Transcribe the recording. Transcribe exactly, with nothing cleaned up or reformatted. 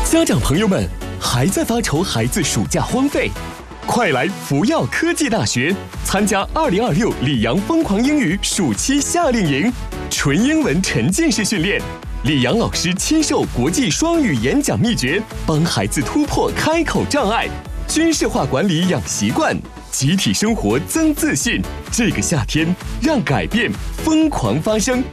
家长朋友们，还在发愁孩子暑假荒废？快来福耀科技大学参加二零二六里昂疯狂英语暑期夏令营，纯英文沉浸式训练，李阳老师亲授国际双语演讲秘诀，帮孩子突破开口障碍，军事化管理养习惯，集体生活增自信。这个夏天，让改变疯狂发生。